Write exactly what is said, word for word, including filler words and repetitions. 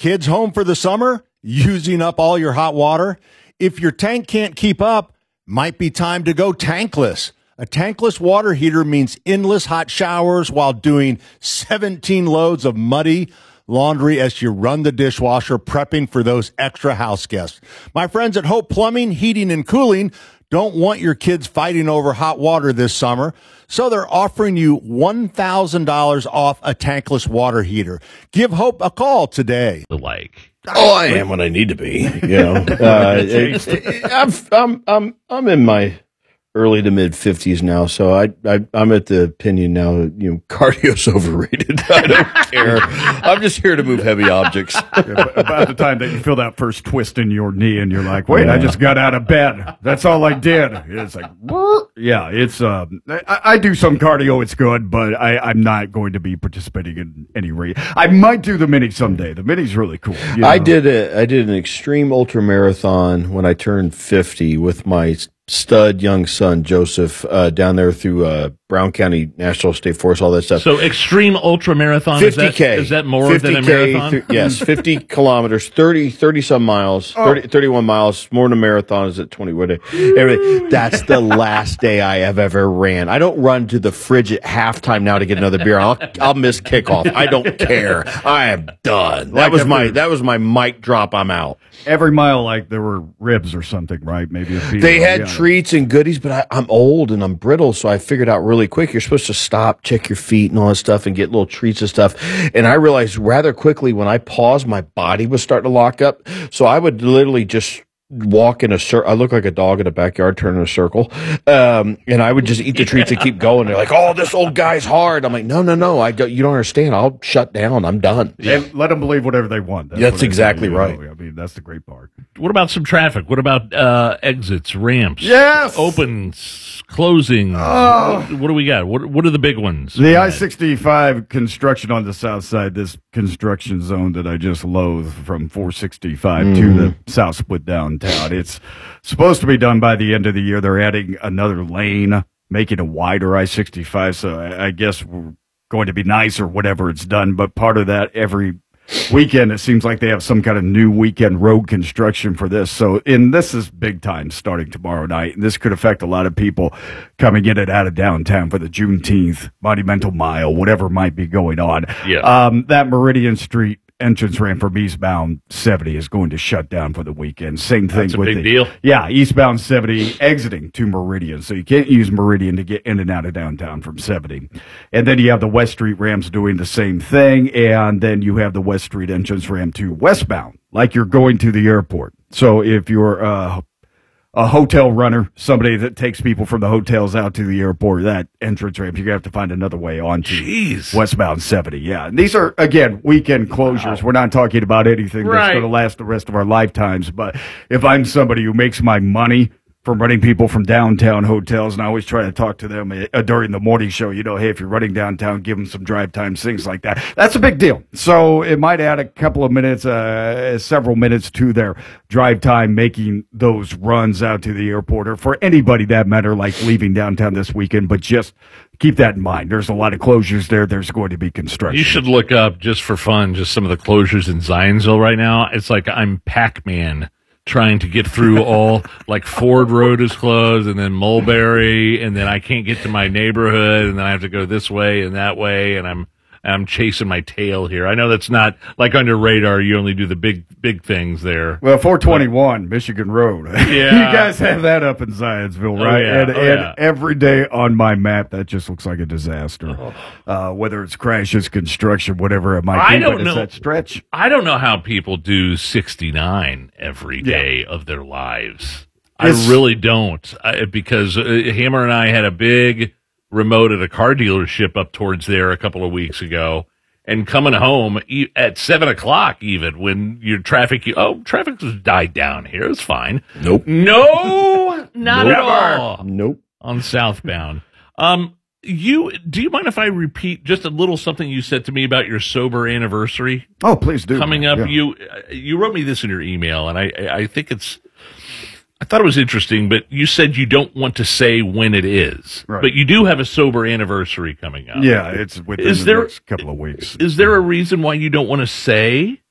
kids home for the summer? Using up all your hot water? If your tank can't keep up, might be time to go tankless. A tankless water heater means endless hot showers while doing seventeen loads of muddy laundry as you run the dishwasher, prepping for those extra house guests. My friends at Hope Plumbing, Heating, and Cooling don't want your kids fighting over hot water this summer, so they're offering you one thousand dollars off a tankless water heater. Give Hope a call today. Like, oh, I am what I need to be. You know, uh, it, it, I'm, I'm, I'm, I'm in my early to mid fifties now, so I, I, I'm at the opinion now that, you know, cardio's overrated. I don't care. I'm just here to move heavy objects. Yeah, about the time that you feel that first twist in your knee and you're like, wait, yeah. I just got out of bed. That's all I did. It's like, yeah, it's, um, I, I do some cardio. It's good, but I, I'm not going to be participating in any rate. I might do the mini someday. The mini's really cool. You know? I did a, I did an extreme ultra marathon when I turned fifty with my stud young son Joseph uh, down there through uh, Brown County National State Forest, all that stuff. So extreme ultra marathon, fifty K. Is that, is that more than a marathon? Th- yes, fifty kilometers, thirty, thirty some miles, thirty, thirty-one miles. More than a marathon is at twenty. Anyway, that's the last day I have ever ran. I don't run to the fridge at halftime now to get another beer. I'll, I'll miss kickoff. I don't care. I am done. That Like was every- my that was my mic drop. I'm out. Every mile, like there were ribs or something, right? Maybe a pizza. They had yeah. treats and goodies, but I, I'm old and I'm brittle, so I figured out really quick you're supposed to stop, check your feet and all that stuff and get little treats and stuff. And I realized rather quickly when I paused, my body was starting to lock up. So I would literally just walk in a circle. I look like a dog in a backyard turning a circle. Um, and I would just eat the treats and keep going. They're like, oh, this old guy's hard. I'm like, no, no, no. I don't, you don't understand. I'll shut down. I'm done. And let them believe whatever they want. That's what I exactly say, right. know? I mean, that's the great part. What about some traffic? What about uh, exits, ramps? Yes! Opens, closing. Oh. What, what do we got? What What are the big ones? The I sixty-five construction on the south side, this construction zone that I just loathe from four sixty-five Mm. to the south split downtown. It's supposed to be done by the end of the year. They're adding another lane, making a wider I sixty-five, so I, I guess we're going to be nice or whatever it's done. But part of that, every weekend, it seems like they have some kind of new weekend road construction for this. So, and this is big time starting tomorrow night. And this could affect a lot of people coming in and out of downtown for the Juneteenth Monumental Mile, whatever might be going on. Yeah. Um, that Meridian Street entrance ramp from eastbound seventy is going to shut down for the weekend. Same thing That's a with big the, deal. Yeah, eastbound seventy exiting to Meridian. So you can't use Meridian to get in and out of downtown from seventy. And then you have the West Street ramps doing the same thing. And then you have the West Street entrance ramp to westbound, like you're going to the airport. So if you're uh, a hotel runner, somebody that takes people from the hotels out to the airport, that entrance ramp, you're going to have to find another way onto Jeez. westbound seventy. Yeah. And these are, again, weekend closures. Wow. We're not talking about anything Right. that's going to last the rest of our lifetimes. But if I'm somebody who makes my money from running people from downtown hotels, and I always try to talk to them uh, during the morning show, you know, hey, if you're running downtown, give them some drive times, things like that. That's a big deal. So it might add a couple of minutes, uh, several minutes to their drive time, making those runs out to the airport, or for anybody that matter, like leaving downtown this weekend. But just keep that in mind. There's a lot of closures there. There's going to be construction. You should look up, just for fun, just some of the closures in Zionsville right now. It's like I'm Pac-Man trying to get through all, like Ford Road is closed, and then Mulberry, and then I can't get to my neighborhood, and then I have to go this way and that way, and I'm I'm chasing my tail here. I know that's not, like, on your radar. You only do the big big things there. Well, four twenty-one Michigan Road. Yeah. You guys have that up in Zionsville, right? Oh, yeah. And, Oh, and yeah. every day on my map, that just looks like a disaster. Oh. Uh, whether it's crashes, construction, whatever it might I be. don't but it's know. that stretch. I don't know how people do sixty-nine every day yeah. of their lives. It's, I really don't, I, because uh, Hammer and I had a big remote at a car dealership up towards there a couple of weeks ago, and coming home e- at seven o'clock even when your traffic, you, oh, traffic has died down here. It's fine. Nope. No, not nope. at all. Nope. On southbound. Um, you, do you mind if I repeat just a little something you said to me about your sober anniversary? Oh, please do. Coming up, yeah. you, you wrote me this in your email, and I, I think it's, I thought it was interesting, but you said you don't want to say when it is. Right. But you do have a sober anniversary coming up. Yeah, it's within is the there, next couple of weeks. Is there a reason why you don't want to say